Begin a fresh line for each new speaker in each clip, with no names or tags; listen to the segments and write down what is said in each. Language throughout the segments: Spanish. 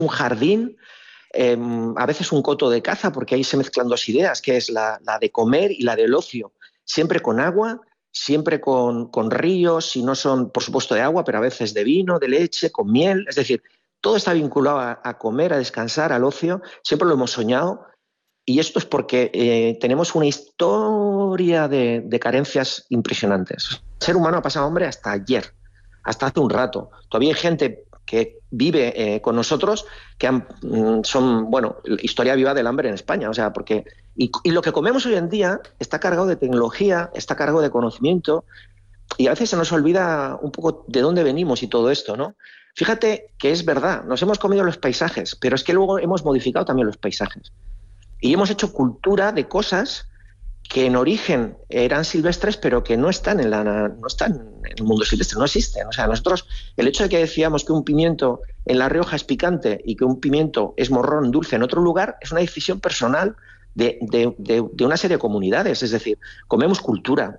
un jardín, a veces un coto de caza, porque ahí se mezclan dos ideas, que es la de comer y la del ocio, siempre con agua, siempre con ríos, y no son, por supuesto, de agua, pero a veces de vino, de leche, con miel, es decir, todo está vinculado a comer, a descansar, al ocio, siempre lo hemos soñado, y esto es porque tenemos una historia de carencias impresionantes. El ser humano ha pasado hambre hasta ayer, hasta hace un rato. Todavía hay gente que vive con nosotros que son, bueno, historia viva del hambre en España. O sea, porque y lo que comemos hoy en día está cargado de tecnología, está cargado de conocimiento, y a veces se nos olvida un poco de dónde venimos y todo esto, ¿no? Fíjate que es verdad, nos hemos comido los paisajes, pero es que luego hemos modificado también los paisajes. Y hemos hecho cultura de cosas que en origen eran silvestres, pero que no están en el mundo silvestre, no existen. O sea, nosotros, el hecho de que decíamos que un pimiento en La Rioja es picante y que un pimiento es morrón dulce en otro lugar, es una decisión personal de una serie de comunidades. Es decir, comemos cultura.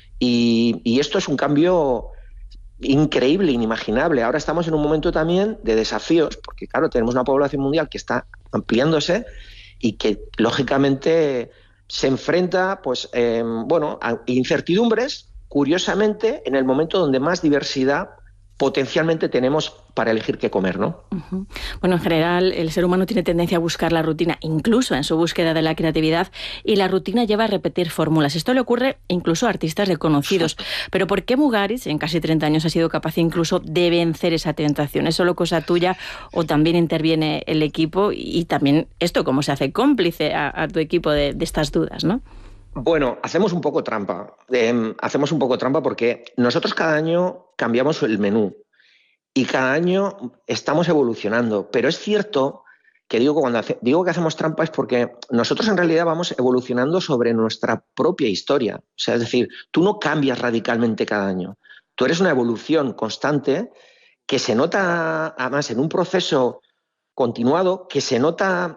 Y esto es un cambio increíble, inimaginable. Ahora estamos en un momento también de desafíos, porque claro, tenemos una población mundial que está ampliándose y que lógicamente se enfrenta pues, a incertidumbres, curiosamente, en el momento donde más diversidad potencialmente tenemos para elegir qué comer, ¿no?
Uh-huh. Bueno, en general, el ser humano tiene tendencia a buscar la rutina, incluso en su búsqueda de la creatividad, y la rutina lleva a repetir fórmulas. Esto le ocurre incluso a artistas reconocidos. Pero ¿por qué Mugaritz, en casi 30 años, ha sido capaz incluso de vencer esa tentación? ¿Es solo cosa tuya o también interviene el equipo? Y también esto, ¿cómo se hace cómplice a tu equipo de estas dudas, no?
Bueno, hacemos un poco trampa. Hacemos un poco trampa porque nosotros cada año cambiamos el menú y cada año estamos evolucionando. Pero es cierto que digo que hacemos trampa es porque nosotros en realidad vamos evolucionando sobre nuestra propia historia. O sea, es decir, tú no cambias radicalmente cada año. Tú eres una evolución constante que se nota además en un proceso continuado, que se nota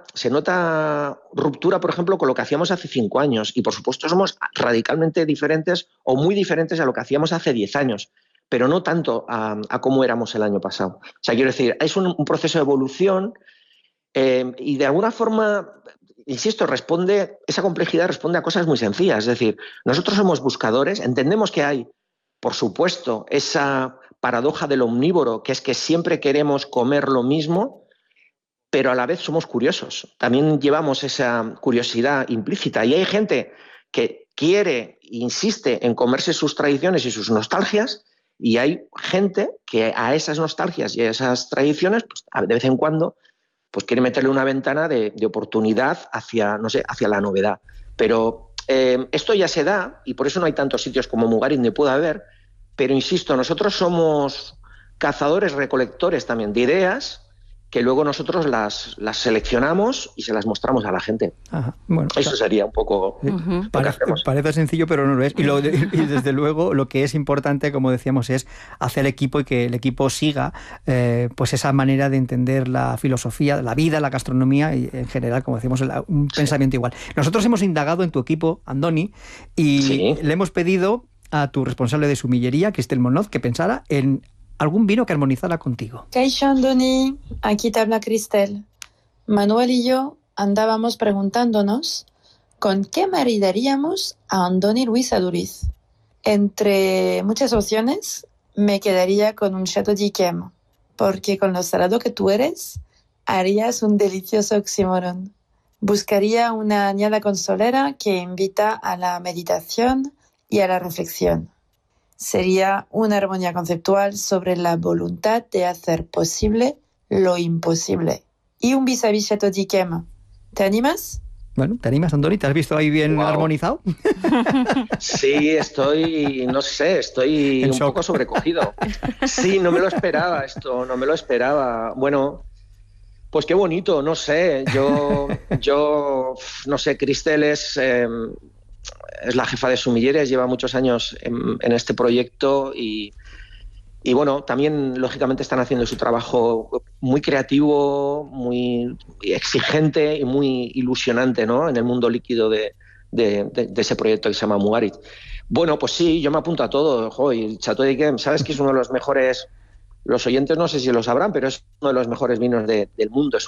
ruptura, por ejemplo, con lo que hacíamos hace 5 años. Y, por supuesto, somos radicalmente diferentes o muy diferentes a lo que hacíamos hace 10 años, pero no tanto a cómo éramos el año pasado. O sea, quiero decir, es un proceso de evolución y, de alguna forma, insisto, esa complejidad responde a cosas muy sencillas. Es decir, nosotros somos buscadores, entendemos que hay, por supuesto, esa paradoja del omnívoro, que es que siempre queremos comer lo mismo, pero a la vez somos curiosos. También llevamos esa curiosidad implícita. Y hay gente que quiere e insiste en comerse sus tradiciones y sus nostalgias, y hay gente que a esas nostalgias y a esas tradiciones, pues, de vez en cuando, pues quiere meterle una ventana de oportunidad hacia la novedad. Pero esto ya se da, y por eso no hay tantos sitios como Mugaritz ni puede haber, pero insisto, nosotros somos cazadores, recolectores también de ideas, que luego nosotros las seleccionamos y se las mostramos a la gente.
Ajá, bueno,
eso sería un poco lo que hacemos.
Parece sencillo, pero no lo es. Y desde luego lo que es importante, como decíamos, es hacer equipo y que el equipo siga pues esa manera de entender la filosofía, la vida, la gastronomía y, en general, como decíamos, un pensamiento igual. Nosotros hemos indagado en tu equipo, Andoni, y le hemos pedido a tu responsable de sumillería, Cristel Monoz, que pensara en algún vino que armonizara contigo.
Kaixo, Andoni, aquí te habla Cristel. Manuel y yo andábamos preguntándonos con qué maridaríamos a Andoni Luis Aduriz. Entre muchas opciones, me quedaría con un Chateau d'Yquem, porque con lo salado que tú eres, harías un delicioso oxímoron. Buscaría una añada consolera que invita a la meditación y a la reflexión. Sería una armonía conceptual sobre la voluntad de hacer posible lo imposible. Y un vis-à-vis Chateau d'Yquem. ¿Te animas?
Bueno, ¿te animas, Andoni? ¿Te has visto ahí bien armonizado?
Sí, estoy un shock. Poco sobrecogido. Sí, no me lo esperaba esto, no me lo esperaba. Bueno, pues qué bonito, no sé. Yo no sé, Cristel es la jefa de sumilleres, lleva muchos años en este proyecto y bueno, también lógicamente están haciendo su trabajo muy creativo, muy exigente y muy ilusionante, ¿no? En el mundo líquido de ese proyecto que se llama Mugaritz. Bueno, pues sí, yo me apunto a todo. Y el Chateau d'Yquem, ¿sabes que es uno de los mejores los oyentes no sé si lo sabrán, pero es uno de los mejores vinos del mundo.